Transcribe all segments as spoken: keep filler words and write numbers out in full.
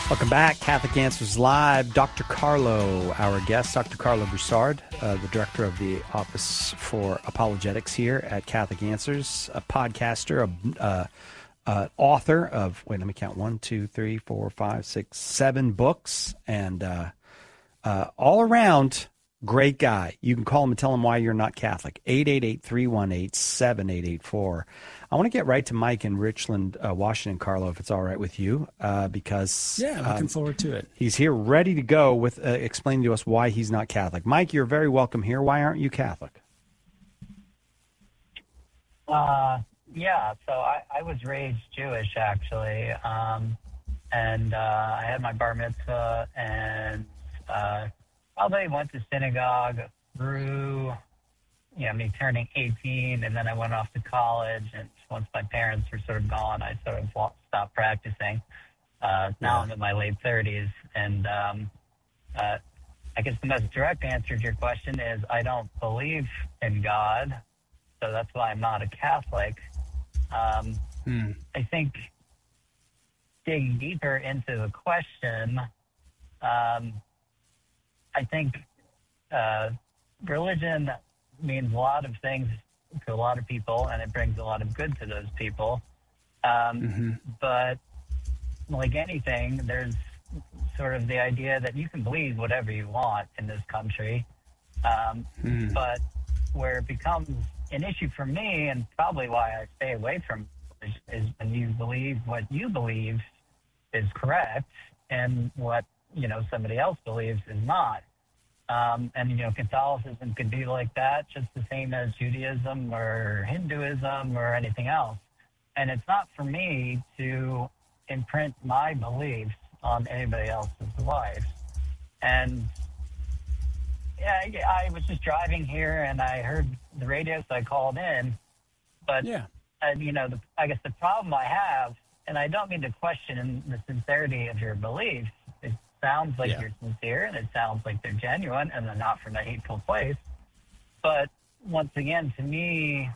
Welcome back. Catholic Answers Live. Doctor Carlo, our guest, Doctor Carlo Broussard, uh, the director of the Office for Apologetics here at Catholic Answers, a podcaster, a uh, uh, author of, wait, let me count, one, two, three, four, five, six, seven books, and uh, uh, all around great guy. You can call him and tell him why you're not Catholic. eight eight eight, three one eight, seven eight eight four. I want to get right to Mike in Richland, uh, Washington, Carlo, if it's all right with you, uh, because yeah, looking um, forward to it. He's here ready to go with uh, explaining to us why he's not Catholic. Mike, you're very welcome here. Why aren't you Catholic? Uh, yeah, so I, I was raised Jewish, actually, um, and uh, I had my bar mitzvah and uh, probably went to synagogue through, you know, me turning eighteen, and then I went off to college, and once my parents were sort of gone, I sort of stopped practicing. Uh, now yeah. I'm in my late thirties, and um, uh, I guess the most direct answer to your question is I don't believe in God, so that's why I'm not a Catholic. Um, hmm. I think digging deeper into the question, um, I think uh, religion means a lot of things to a lot of people, and it brings a lot of good to those people. Um, mm-hmm. But like anything, there's sort of the idea that you can believe whatever you want in this country. Um, mm. But where it becomes an issue for me, and probably why I stay away from it, is, is when you believe what you believe is correct and what, you know, somebody else believes is not. Um, and, you know, Catholicism could be like that, just the same as Judaism or Hinduism or anything else. And it's not for me to imprint my beliefs on anybody else's life. And yeah, I was just driving here and I heard the radio, so I called in. But, yeah. uh, you know, the, I guess the problem I have, and I don't mean to question the sincerity of your beliefs, sounds like yeah. you're sincere, and it sounds like they're genuine, and they're not from a hateful place. But once again, to me,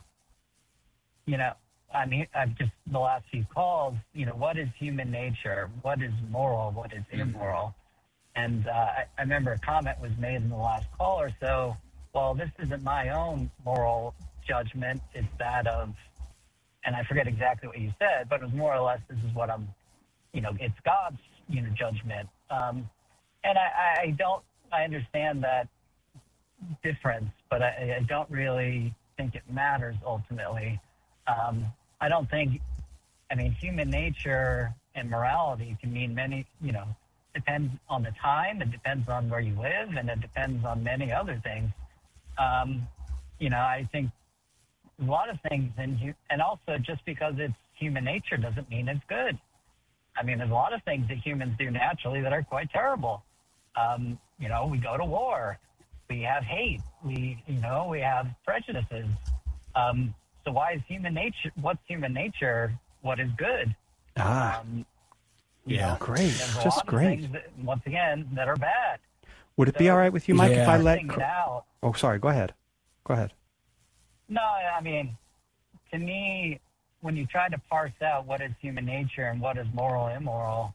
you know, I mean, I've just the last few calls, you know, what is human nature? What is moral? What is immoral? And uh, I, I remember a comment was made in the last call or so. Well, this isn't my own moral judgment; it's that of, and I forget exactly what you said, but it was more or less, this is what I'm, you know, it's God's, you know, judgment. Um, and I, I don't, I understand that difference, but I, I don't really think it matters ultimately. Um, I don't think, I mean, human nature and morality can mean many, you know, depends on the time, it depends on where you live, and it depends on many other things. Um, you know, I think a lot of things, in, and also just because it's human nature doesn't mean it's good. I mean, there's a lot of things that humans do naturally that are quite terrible. Um, you know, we go to war. We have hate. We, you know, we have prejudices. Um, so why is human nature, what's human nature, what is good? Ah, um, yeah, know, great. Just great. That, once again, that are bad. Would it so, be all right with you, Mike, yeah. if I let... it out, oh, sorry. Go ahead. Go ahead. No, I mean, to me, when you try to parse out what is human nature and what is moral and immoral,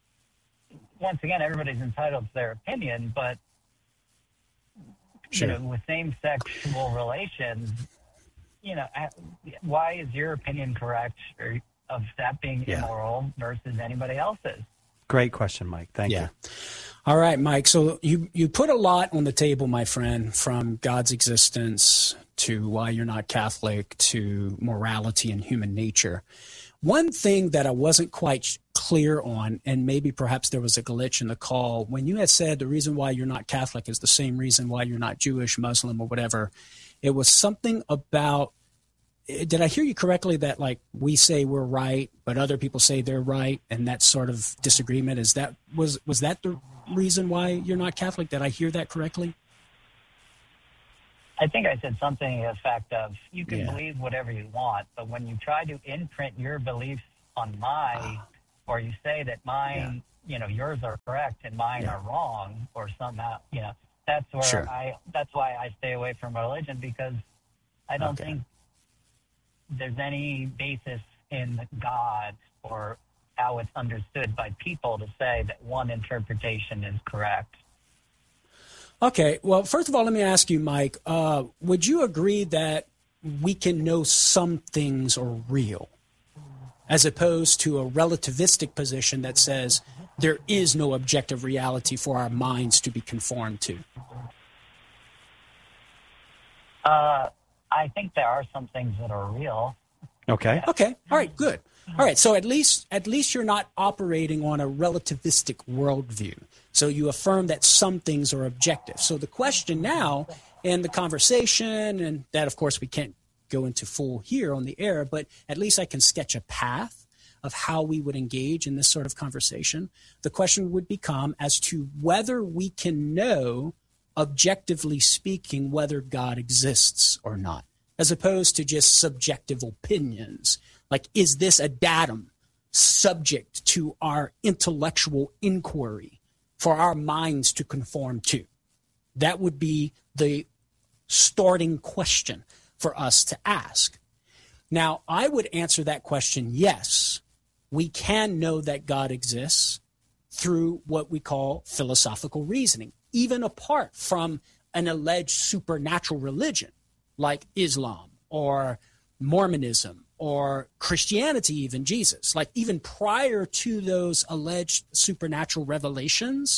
once again, everybody's entitled to their opinion, but sure. you know, with same-sex sexual relations, you know, why is your opinion correct or of that being yeah. immoral versus anybody else's? Great question, Mike. Thank yeah. you. All right, Mike. So you, you put a lot on the table, my friend, from God's existence to why you're not Catholic to morality and human nature. One thing that I wasn't quite clear on, and maybe perhaps there was a glitch in the call, when you had said the reason why you're not Catholic is the same reason why you're not Jewish, Muslim, or whatever, it was something about, did I hear you correctly that like we say we're right, but other people say they're right, and that sort of disagreement, is that, was, was that the reason why you're not Catholic? Did I hear that correctly? I think I said something to the effect of, you can yeah. believe whatever you want, but when you try to imprint your beliefs on my, uh, or you say that mine, yeah. you know, yours are correct and mine yeah. are wrong, or somehow, you know, that's where sure. I, that's why I stay away from religion, because I don't okay. think there's any basis in God or how it's understood by people to say that one interpretation is correct. Okay, well, first of all, let me ask you, Mike, uh, would you agree that we can know some things are real, as opposed to a relativistic position that says there is no objective reality for our minds to be conformed to? Uh, I think there are some things that are real. Okay. Okay. All right. Good. All right. So at least at least you're not operating on a relativistic worldview. So you affirm that some things are objective. So the question now in the conversation, and that of course we can't go into full here on the air, but at least I can sketch a path of how we would engage in this sort of conversation. The question would become as to whether we can know, objectively speaking, whether God exists or not, as opposed to just subjective opinions. Like, is this a datum subject to our intellectual inquiry for our minds to conform to? That would be the starting question for us to ask. Now, I would answer that question, yes. We can know that God exists through what we call philosophical reasoning, even apart from an alleged supernatural religion like Islam or Mormonism or Christianity, even Jesus. Like, even prior to those alleged supernatural revelations,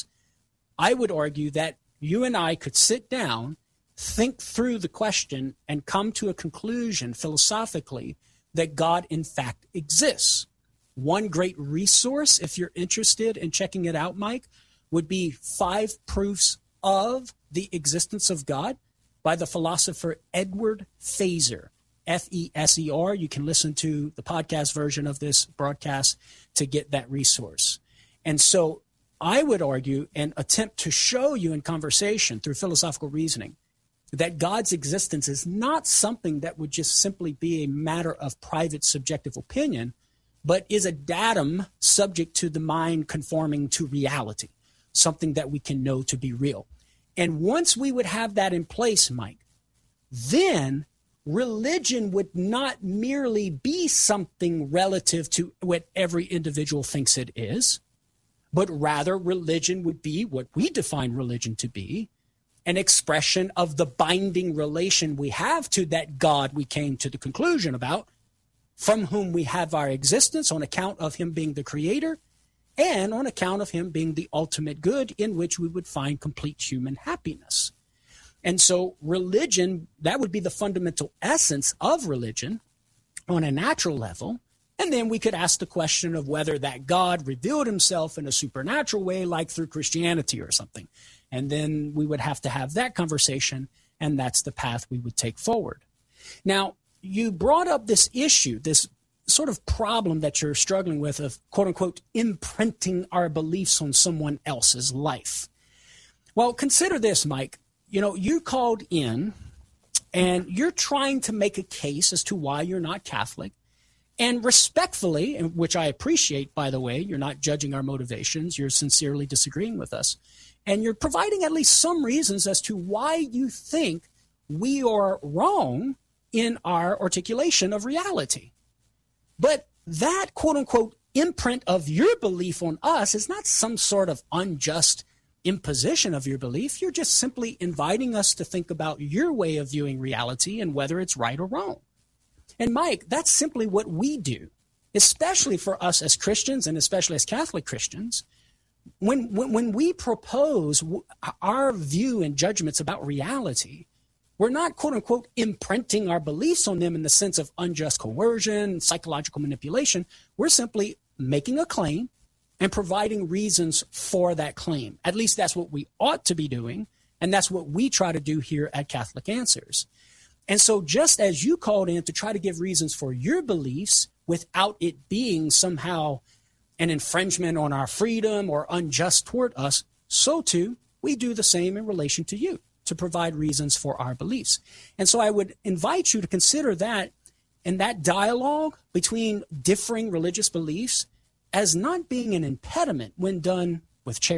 I would argue that you and I could sit down, think through the question, and come to a conclusion philosophically that God in fact exists. One great resource, if you're interested in checking it out, Mike, would be Five Proofs of the Existence of God by the philosopher Edward Feser, F E S E R. You can listen to the podcast version of this broadcast to get that resource. And so I would argue and attempt to show you in conversation through philosophical reasoning that God's existence is not something that would just simply be a matter of private subjective opinion, but is a datum subject to the mind conforming to reality, something that we can know to be real. And once we would have that in place, Mike, then religion would not merely be something relative to what every individual thinks it is, but rather religion would be what we define religion to be, an expression of the binding relation we have to that God we came to the conclusion about, from whom we have our existence on account of him being the creator and on account of him being the ultimate good in which we would find complete human happiness. And so religion, that would be the fundamental essence of religion on a natural level. And then we could ask the question of whether that God revealed himself in a supernatural way, like through Christianity or something. And then we would have to have that conversation, and that's the path we would take forward. Now, you brought up this issue, this sort of problem that you're struggling with of, quote unquote, imprinting our beliefs on someone else's life. Well, consider this, Mike. You know, you called in and you're trying to make a case as to why you're not Catholic. And respectfully, which I appreciate, by the way, you're not judging our motivations. You're sincerely disagreeing with us. And you're providing at least some reasons as to why you think we are wrong in our articulation of reality. But that, quote unquote, imprint of your belief on us is not some sort of unjust imposition of your belief. You're just simply inviting us to think about your way of viewing reality and whether it's right or wrong. And Mike, that's simply what we do, especially for us as Christians and especially as Catholic Christians. When, when, when we propose our view and judgments about reality, we're not, quote unquote, imprinting our beliefs on them in the sense of unjust coercion, psychological manipulation. We're simply making a claim and providing reasons for that claim. At least that's what we ought to be doing, and that's what we try to do here at Catholic Answers. And so just as you called in to try to give reasons for your beliefs without it being somehow an infringement on our freedom or unjust toward us, so too we do the same in relation to you, to provide reasons for our beliefs. And so I would invite you to consider that and that dialogue between differing religious beliefs as not being an impediment when done with charity.